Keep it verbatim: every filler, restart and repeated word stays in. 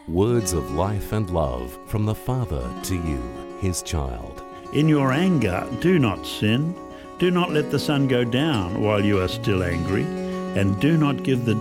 Words of life and love from the Father to you, his child. In your anger, do not sin. Do not let the sun go down while you are still angry, and do not give the